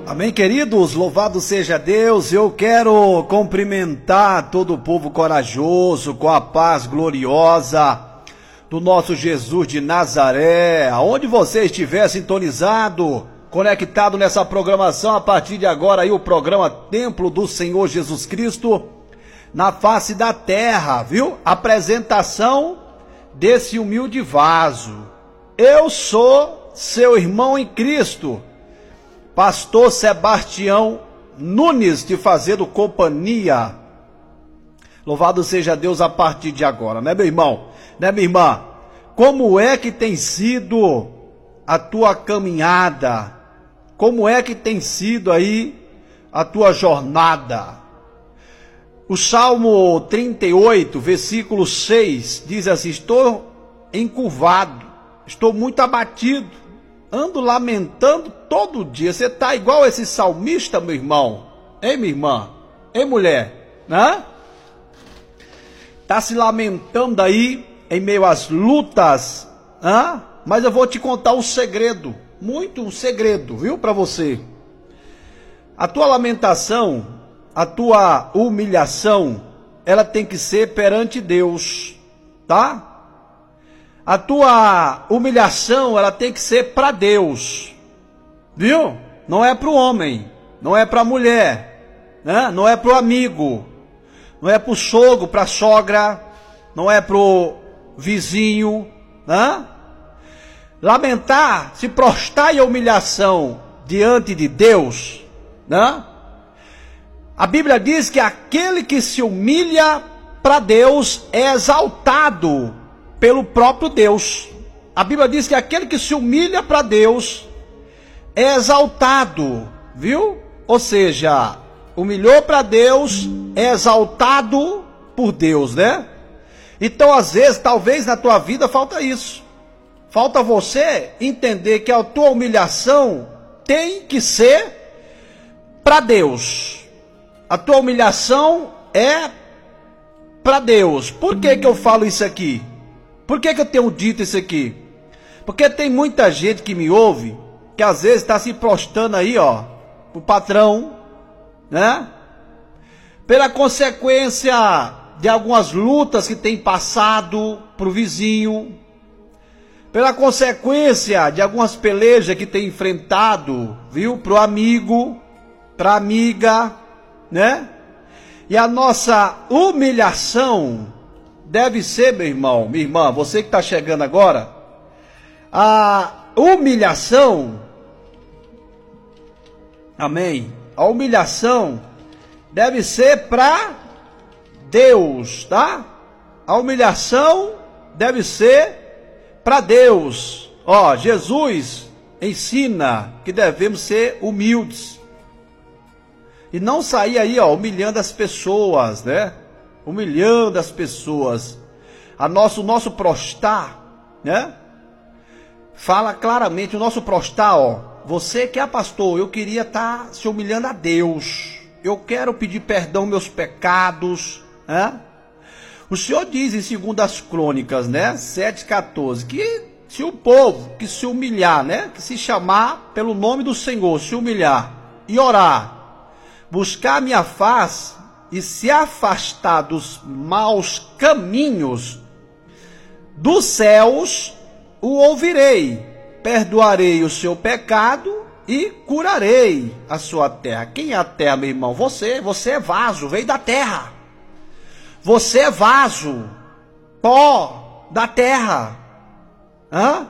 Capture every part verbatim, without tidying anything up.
Amém, queridos? Louvado seja Deus. Eu quero cumprimentar todo o povo corajoso com a paz gloriosa do nosso Jesus de Nazaré. Aonde você estiver sintonizado, conectado nessa programação, a partir de agora aí o programa Templo do Senhor Jesus Cristo na face da terra, viu? Apresentação desse humilde vaso. Eu sou seu irmão em Cristo, Pastor Sebastião Nunes, te fazendo companhia. Louvado seja Deus a partir de agora, né, meu irmão? Né, minha irmã? Como é que tem sido a tua caminhada? Como é que tem sido aí a tua jornada? O Salmo trinta e oito, versículo seis, diz assim: estou encurvado, estou muito abatido, ando lamentando todo dia. Você está igual esse salmista, meu irmão? Ei, minha irmã? Ei, mulher? Né? Está se lamentando aí em meio às lutas, hein? Mas eu vou te contar um segredo, muito um segredo, viu, para você. A tua lamentação, a tua humilhação, ela tem que ser perante Deus, tá? A tua humilhação, ela tem que ser para Deus, viu? Não é para o homem, não é para a mulher, né? Não é para o amigo, não é para o sogro, para a sogra, não é para o vizinho, né? Lamentar, se prostrar em humilhação diante de Deus, né? A Bíblia diz que aquele que se humilha para Deus é exaltado pelo próprio Deus. A Bíblia diz que aquele que se humilha para Deus é exaltado, viu? Ou seja, humilhou para Deus, é exaltado por Deus, né? Então, às vezes, talvez na tua vida falta isso. Falta você entender que a tua humilhação tem que ser para Deus. A tua humilhação é para Deus. Por que que eu falo isso aqui? Por que que eu tenho dito isso aqui? Porque tem muita gente que me ouve, que às vezes está se prostrando aí, ó, pro patrão, né? Pela consequência de algumas lutas que tem passado pro vizinho, pela consequência de algumas pelejas que tem enfrentado, viu? Pro amigo, pra amiga, né? E a nossa humilhação deve ser, meu irmão, minha irmã, você que está chegando agora, a humilhação, amém? A humilhação deve ser para Deus, tá? A humilhação deve ser para Deus. Ó, Jesus ensina que devemos ser humildes e não sair aí, ó, humilhando as pessoas, né? Humilhando as pessoas. A nosso, o nosso prostrar, né? Fala claramente, o nosso prostrar, ó. Você que é pastor, eu queria estar tá se humilhando a Deus. Eu quero pedir perdão meus pecados, né? O Senhor diz em Segundas Crônicas, né? sete, quatorze, que se o povo que se humilhar, né? Que se chamar pelo nome do Senhor, se humilhar e orar, buscar a minha face e se afastar dos maus caminhos, dos céus o ouvirei, perdoarei o seu pecado e curarei a sua terra. Quem é a terra, meu irmão? Você, você é vaso, veio da terra. Você é vaso, pó da terra. Hã?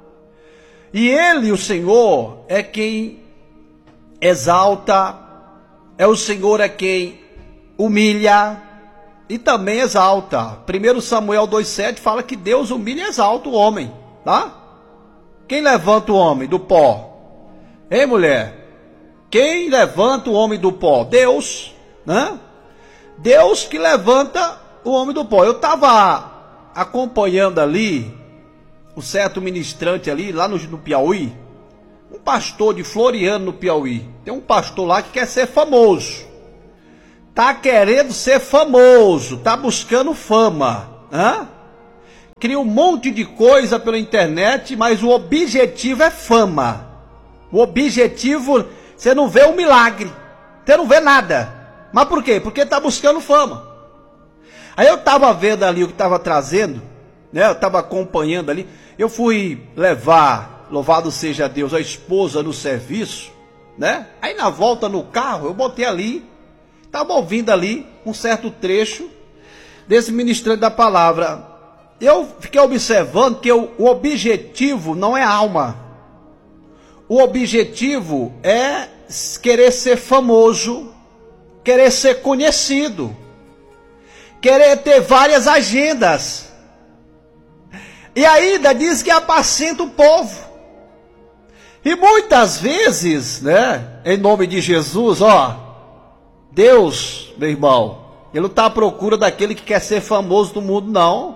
E ele, o Senhor, é quem exalta, é o Senhor é quem humilha e também exalta. primeiro Samuel dois, sete fala que Deus humilha e exalta o homem, tá? Quem levanta o homem do pó? Ei, mulher? Quem levanta o homem do pó? Deus, né? Deus que levanta o homem do pó. Eu estava acompanhando ali um certo ministrante ali, lá no, no Piauí, um pastor de Floriano, no Piauí. Tem um pastor lá que quer ser famoso. Tá querendo ser famoso, tá buscando fama, hã? Cria um monte de coisa pela internet, mas o objetivo é fama. O objetivo Você não vê um milagre, você não vê nada. Mas por quê? Porque está buscando fama. Aí eu estava vendo ali o que estava trazendo, né? Eu estava acompanhando ali. Eu fui levar, louvado seja Deus, a esposa no serviço, né? Aí na volta no carro, eu botei ali, estava ouvindo ali um certo trecho desse ministrante da palavra. Eu fiquei observando que o, o objetivo não é alma. O objetivo é querer ser famoso, querer ser conhecido, querer ter várias agendas. E ainda diz que apacenta o povo. E muitas vezes, né, em nome de Jesus, ó, Deus, meu irmão, Ele não está à procura daquele que quer ser famoso do mundo, não.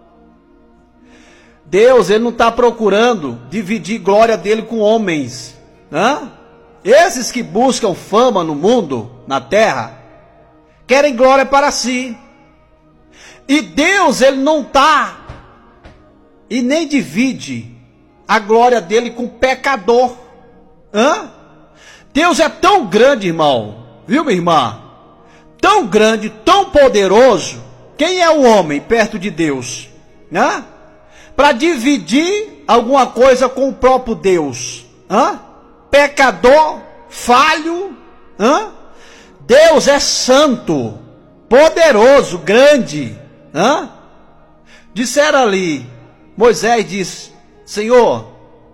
Deus, Ele não está procurando dividir glória dele com homens, né? Esses que buscam fama no mundo, na terra, querem glória para si. E Deus, Ele não está e nem divide a glória dele com pecador. Hã? Deus é tão grande, irmão, viu, minha irmã? Tão grande, tão poderoso. Quem é o homem perto de Deus? Hã? Para dividir alguma coisa com o próprio Deus. Hã? Pecador, falho. Hã? Deus é santo, poderoso, grande. Hã? Disseram ali, Moisés disse, Senhor,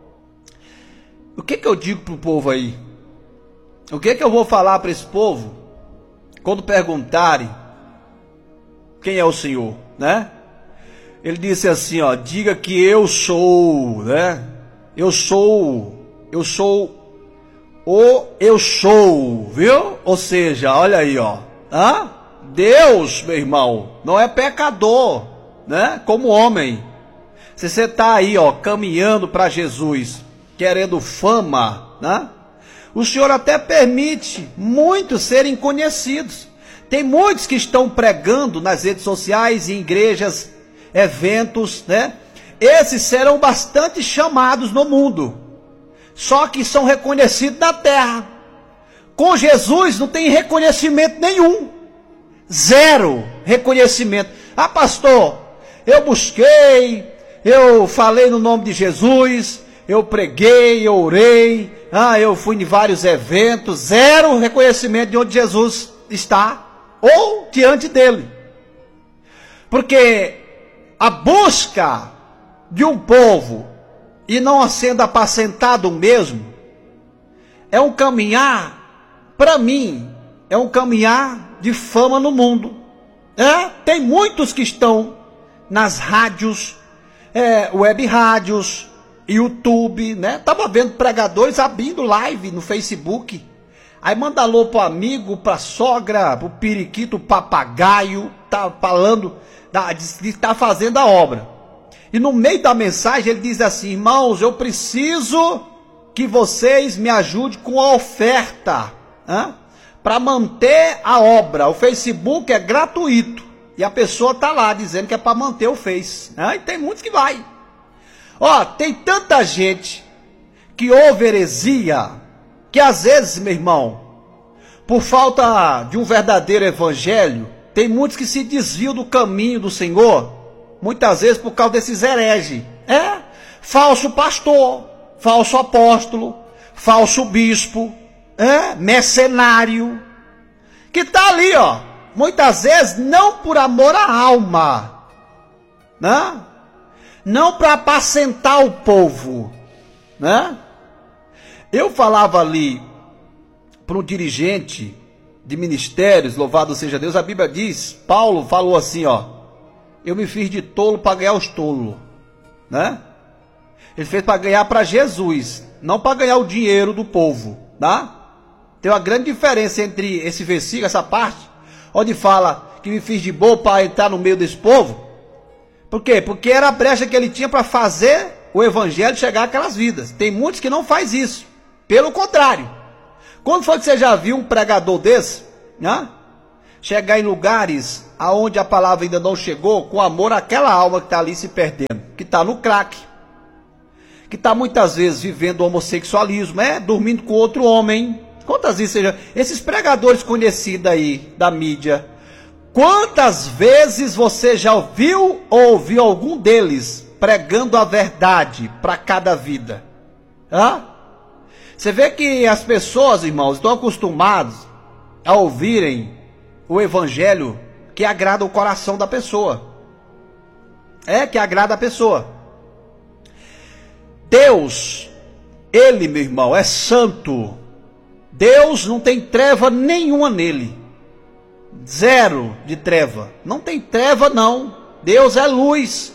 o que que eu digo para o povo aí? O que que eu vou falar para esse povo quando perguntarem quem é o Senhor, né? Ele disse assim, ó, diga que eu sou, né? Eu sou, eu sou o eu sou, viu? Ou seja, olha aí, ó, hã? Deus, meu irmão, não é pecador, né? Como homem. Se você está aí, ó, caminhando para Jesus, querendo fama, né? O Senhor até permite muitos serem conhecidos. Tem muitos que estão pregando nas redes sociais, em igrejas, eventos, né? Esses serão bastante chamados no mundo, só que são reconhecidos na terra. Com Jesus não tem reconhecimento nenhum, zero reconhecimento. Ah, pastor, eu busquei, eu falei no nome de Jesus, eu preguei, eu orei, ah, eu fui em vários eventos, zero reconhecimento de onde Jesus está ou diante dele. Porque a busca de um povo e não sendo apacentado mesmo é um caminhar, para mim, é um caminhar de fama no mundo. É? Tem muitos que estão nas rádios, é, web rádios, YouTube, né? Tava vendo pregadores abrindo live no Facebook. Aí manda alô pro amigo, pra sogra, pro periquito, papagaio, tá falando, tá, tá fazendo a obra. E no meio da mensagem ele diz assim, irmãos, eu preciso que vocês me ajudem com a oferta, para manter a obra. O Facebook é gratuito e a pessoa tá lá dizendo que é para manter o Face, né? E tem muitos que vai. Ó, tem tanta gente que ouve heresia, que às vezes, meu irmão, por falta de um verdadeiro evangelho, tem muitos que se desviam do caminho do Senhor, muitas vezes por causa desses hereges. É, falso pastor, falso apóstolo, falso bispo, é, mercenário, que está ali, ó, muitas vezes não por amor à alma, né? Não para apacentar o povo, né? Eu falava ali para um dirigente de ministérios, louvado seja Deus, a Bíblia diz, Paulo falou assim, ó, eu me fiz de tolo para ganhar os tolos, né? Ele fez para ganhar para Jesus, não para ganhar o dinheiro do povo, tá? Tem uma grande diferença entre esse versículo, essa parte, onde fala que me fiz de bobo para entrar no meio desse povo. Por quê? Porque era a brecha que ele tinha para fazer o evangelho chegar àquelas vidas. Tem muitos que não faz isso. Pelo contrário. Quando foi que você já viu um pregador desse, né, chegar em lugares aonde a palavra ainda não chegou, com amor àquela alma que está ali se perdendo, que está no crack, que está muitas vezes vivendo homossexualismo, é, dormindo com outro homem, Quantas vezes, seja, esses pregadores conhecidos aí da mídia, quantas vezes você já ouviu ou ouviu algum deles pregando a verdade para cada vida? Hã? Você vê que as pessoas, irmãos, estão acostumados a ouvirem o evangelho que agrada o coração da pessoa. É, que agrada a pessoa. Deus, Ele, meu irmão, é santo. Deus não tem treva nenhuma nele. Zero de treva. Não tem treva, não. Deus é luz.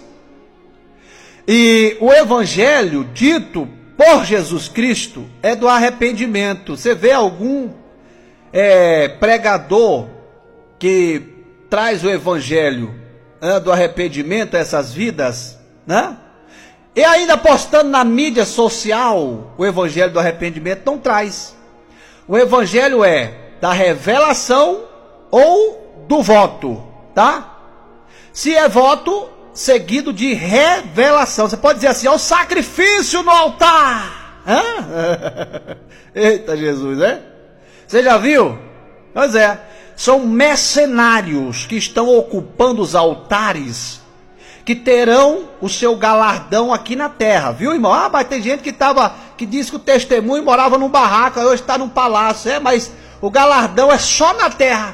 E o evangelho dito por Jesus Cristo é do arrependimento. Você vê algum é, pregador que traz o evangelho é, do arrependimento a essas vidas, né? E ainda postando na mídia social o evangelho do arrependimento, não traz. O evangelho é da revelação ou do voto, tá? Se é voto, seguido de revelação. Você pode dizer assim, ó, o sacrifício no altar. Hã? Eita Jesus, né? Você já viu? Pois é, são mercenários que estão ocupando os altares, que terão o seu galardão aqui na terra, viu, irmão? Ah, mas tem gente que tava, que diz que o testemunho morava num barraco, hoje está num palácio, é, mas o galardão é só na terra.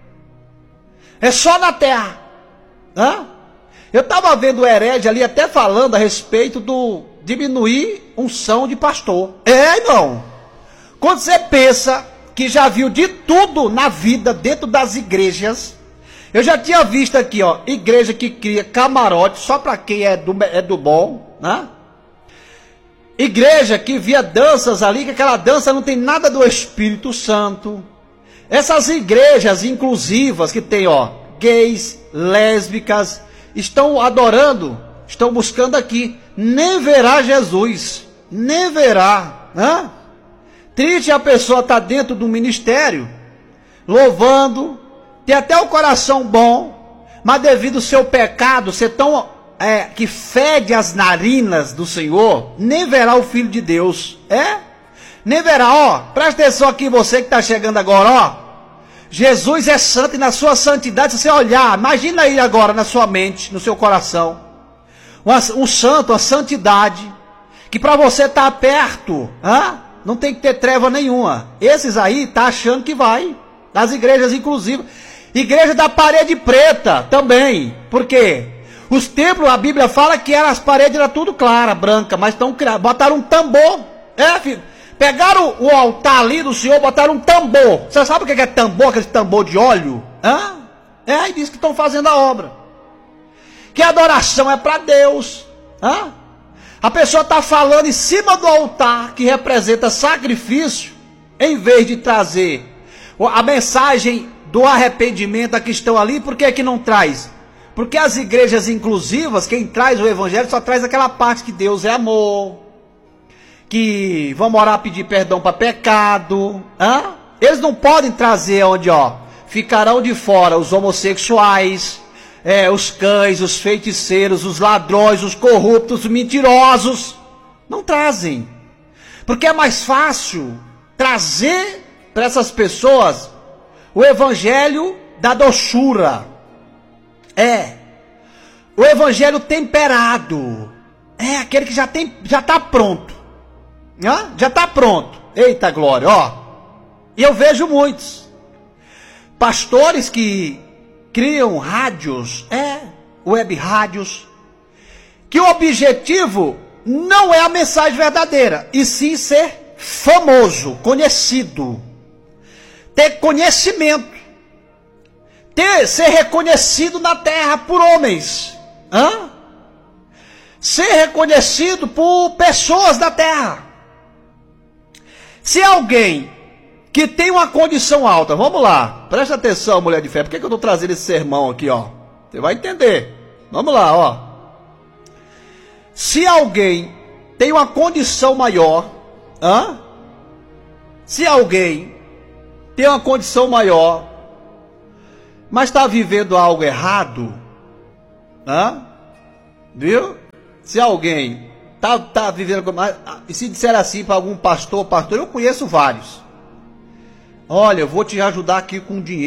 É só na terra. Hã? Eu estava vendo o herege ali até falando a respeito do diminuir unção de pastor. É, irmão. Quando você pensa que já viu de tudo na vida dentro das igrejas, eu já tinha visto aqui, ó, igreja que cria camarote só para quem é do, é do bom, né? Igreja que via danças ali, que aquela dança não tem nada do Espírito Santo. Essas igrejas inclusivas que tem, ó, gays, lésbicas, estão adorando, estão buscando aqui, nem verá Jesus, nem verá, né? Triste a pessoa estar dentro do ministério, louvando, tem até o coração bom, mas devido ao seu pecado ser tão, é, que fede as narinas do Senhor, nem verá o Filho de Deus, é? Nem verá, ó, presta atenção aqui você que está chegando agora, ó. Jesus é santo e na sua santidade, se você olhar, imagina aí agora na sua mente, no seu coração, um, um santo, uma santidade, que para você estar tá perto, hein, não tem que ter treva nenhuma. Esses aí tá achando que vai, das igrejas inclusive, igreja da parede preta também, por quê? Os templos, a Bíblia fala que era, as paredes eram tudo clara, branca, mas estão botaram um tambor, é filho. Pegaram o altar ali do Senhor, botaram um tambor. Você sabe o que é tambor, aquele tambor de óleo? Hã? É, aí diz que estão fazendo a obra. Que a adoração é para Deus. Hã? A pessoa está falando em cima do altar, que representa sacrifício, em vez de trazer a mensagem do arrependimento a que estão ali. Por que que não traz? Porque as igrejas inclusivas, quem traz o evangelho, só traz aquela parte que Deus é amor, que vamos orar, pedir perdão para pecado, hã? Eles não podem trazer onde, ó, ficarão de fora os homossexuais, é, os cães, os feiticeiros, os ladrões, os corruptos, os mentirosos. Não trazem, porque é mais fácil trazer para essas pessoas o evangelho da doçura, é, o evangelho temperado, é aquele que já tem, já está pronto. Ah, já está pronto. Eita glória, ó. E eu vejo muitos pastores que criam rádios, é, web rádios, que o objetivo não é a mensagem verdadeira, e sim ser famoso, conhecido, ter conhecimento, ter, ser reconhecido na terra por homens, hã? Ser reconhecido por pessoas da terra. Se alguém que tem uma condição alta, vamos lá, presta atenção, mulher de fé, por que que eu estou trazendo esse sermão aqui, ó? Você vai entender. Vamos lá, ó. Se alguém tem uma condição maior, hã? Se alguém tem uma condição maior, mas está vivendo algo errado, hã? Viu? Se alguém Tá, tá vivendo, e se disser assim para algum pastor, pastor, eu conheço vários, Olha, eu vou te ajudar aqui com dinheiro.